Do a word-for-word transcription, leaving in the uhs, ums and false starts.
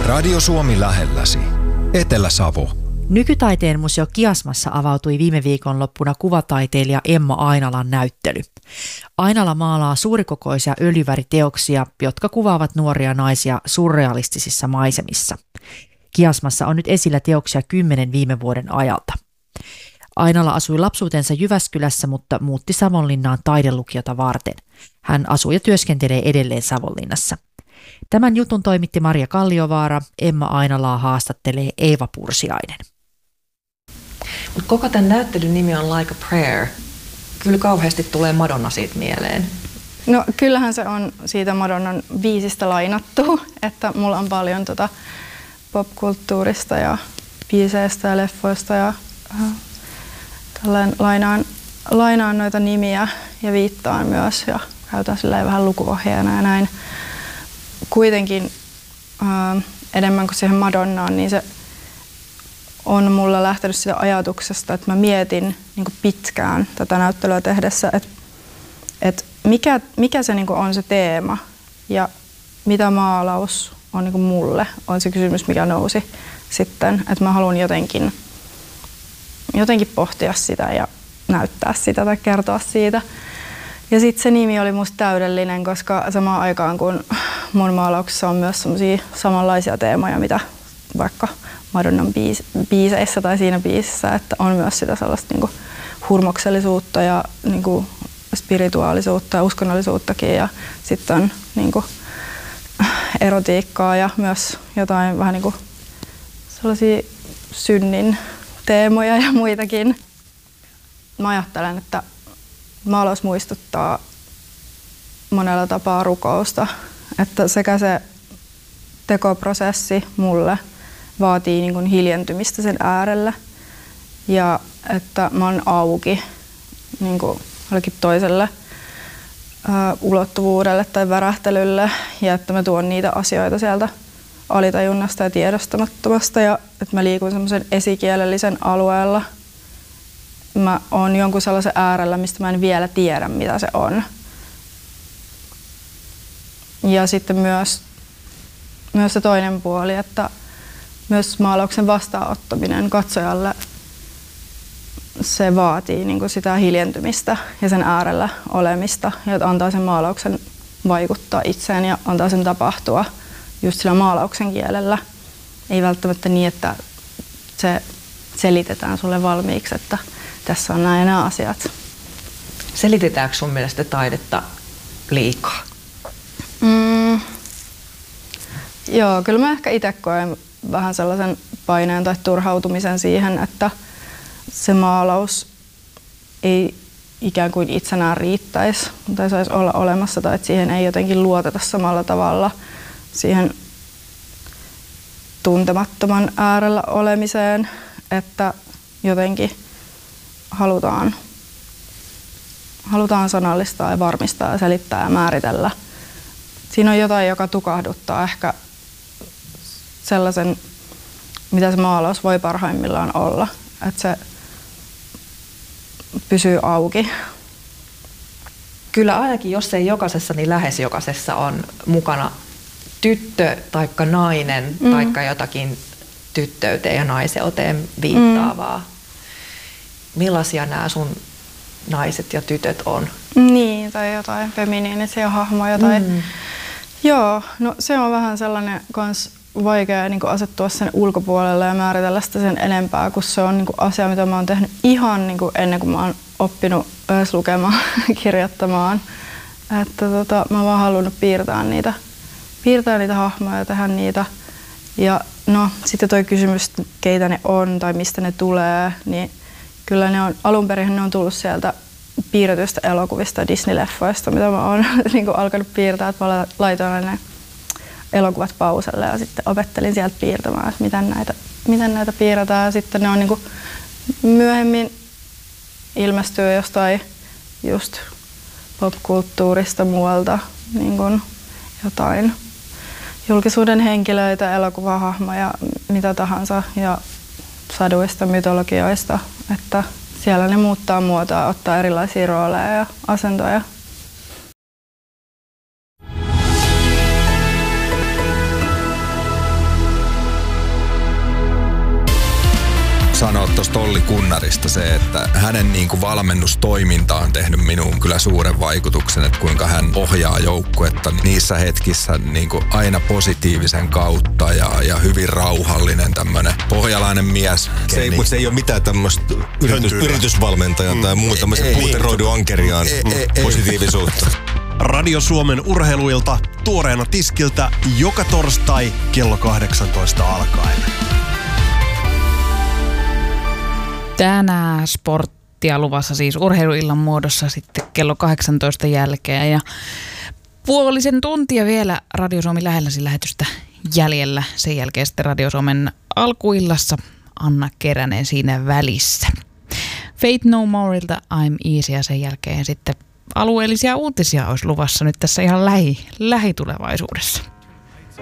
Radio Suomi lähelläsi. Etelä-Savo. Nykytaiteen museo Kiasmassa avautui viime viikonloppuna kuvataiteilija Emma Ainalan näyttely. Ainala maalaa suurikokoisia öljyväriteoksia, jotka kuvaavat nuoria naisia surrealistisissa maisemissa. Kiasmassa on nyt esillä teoksia kymmenen viime vuoden ajalta. Ainala asui lapsuutensa Jyväskylässä, mutta muutti Savonlinnaan taidelukiota varten. Hän asuu ja työskentelee edelleen Savonlinnassa. Tämän jutun toimitti Maria Kalliovaara. Emma Ainalaa haastattelee Eeva Pursiainen. Mut koko tämän näyttelyn nimi on Like a Prayer. Kyllä kauheasti tulee Madonna siitä mieleen. No kyllähän se on siitä Madonnan biisistä lainattu, että mulla on paljon tota popkulttuurista ja biiseistä ja leffoista ja äh, tällainen lainaan, lainaan noita nimiä ja viittaan myös ja käytän silleen vähän lukuohjeena ja näin. Kuitenkin äh, enemmän kuin siihen Madonnaan, niin se on mulla lähtenyt sitä ajatuksesta, että mä mietin niin kuin pitkään tätä näyttelyä tehdessä, että, että mikä, mikä se niin kuin on se teema ja mitä maalaus on niin kuin mulle, on se kysymys, mikä nousi sitten, että mä haluan jotenkin, jotenkin pohtia sitä ja näyttää sitä tai kertoa siitä. Ja sitten se nimi oli musta täydellinen, koska samaan aikaan kun mun maalauksessa on myös semmosia samanlaisia teemoja, mitä vaikka Madonnan biis, biiseissä tai siinä biisissä, että on myös sitä sellaista niinku hurmoksellisuutta ja niinku spirituaalisuutta ja uskonnollisuuttakin ja sitten on niinku erotiikkaa ja myös jotain vähän niinku sellaisia synnin teemoja ja muitakin. Mä ajattelen, että maalaus muistuttaa monella tapaa rukousta, että sekä se tekoprosessi mulle vaatii niin kuin hiljentymistä sen äärellä ja että mä oon auki niin kuin jollekin toiselle ä, ulottuvuudelle tai värähtelylle ja että mä tuon niitä asioita sieltä alitajunnasta ja tiedostamattomasta ja että mä liikun semmoisen esikielellisen alueella. Mä oon jonkun sellaisen äärellä, mistä mä en vielä tiedä, mitä se on. Ja sitten myös, myös se toinen puoli, että myös maalauksen vastaanottaminen katsojalle, se vaatii niin kuin sitä hiljentymistä ja sen äärellä olemista, ja antaa sen maalauksen vaikuttaa itseen ja antaa sen tapahtua just sillä maalauksen kielellä. Ei välttämättä niin, että se selitetään sulle valmiiksi, että tässä on nämä ja nämä asiat. Selitetäänkö sun mielestä taidetta liikaa? Mm, joo, kyllä mä ehkä itse koen vähän sellaisen paineen tai turhautumisen siihen, että se maalaus ei ikään kuin itsenään riittäisi tai saisi olla olemassa tai että siihen ei jotenkin luoteta samalla tavalla siihen tuntemattoman äärellä olemiseen, että jotenkin halutaan, halutaan sanallistaa ja varmistaa ja selittää ja määritellä. Siinä on jotain, joka tukahduttaa ehkä sellaisen, mitä se maalaus voi parhaimmillaan olla. Että se pysyy auki. Kyllä ainakin, jos ei jokaisessa, niin lähes jokaisessa on mukana tyttö taikka nainen mm. taikka jotakin tyttöyteen ja naiseuteen viittaavaa. Mm. Millaisia nämä sun naiset ja tytöt on? Niin, tai jotain feminiinisiä hahmoja. Tai... Mm. Joo, no se on vähän sellainen kans vaikea niin kuin asettua sen ulkopuolelle ja määritellä sitä sen enempää, kun se on niin kuin asia, mitä mä oon tehnyt ihan niin kuin ennen kuin mä oon oppinut edes lukemaan, kirjoittamaan. Että tota, mä oon vaan halunnut piirtää niitä, piirtää niitä hahmoja ja tehdä niitä. Ja no, sitten toi kysymys, keitä ne on tai mistä ne tulee, niin kyllä ne on, alun perin ne on tullut sieltä piirretyistä elokuvista ja Disney-leffoista, mitä mä oon niin kuin alkanut piirtää, että mä laitoin ne elokuvat pauselle ja sitten opettelin sieltä piirtämään, että miten näitä, miten näitä piirretään. Ja sitten ne on niin kuin myöhemmin ilmestyy jostain just popkulttuurista muualta niin kuin jotain julkisuuden henkilöitä, elokuvahahmoja, mitä tahansa ja saduista, mytologioista, että siellä ne muuttaa muotoa, ottaa erilaisia rooleja ja asentoja. sanoa tuosta Olli Kunnarista se, että hänen niin kuin valmennustoiminta on tehnyt minuun kyllä suuren vaikutuksen, että kuinka hän ohjaa joukkuetta niissä hetkissä niin kuin aina positiivisen kautta ja, ja hyvin rauhallinen tämmöinen pohjalainen mies. Se ei, mutta se ei ole mitään tämmöistä yritys, yritysvalmentajan mm. tai muuta tämmöisen puuteroidun ankeriaan mm. positiivisuutta. Radio Suomen urheiluilta tuoreena tiskiltä joka torstai kello kahdeksantoista alkaen. Tänään sporttia luvassa siis urheiluillan muodossa sitten kello kahdeksantoista jälkeen ja puolisen tuntia vielä Radio Suomi lähelläsi lähetystä jäljellä. Sen jälkeen sitten Radio Suomen alkuillassa Anna Keränen siinä välissä. Faith No Moreilta I'm Easy ja sen jälkeen sitten alueellisia uutisia olisi luvassa nyt tässä ihan lähi, lähitulevaisuudessa.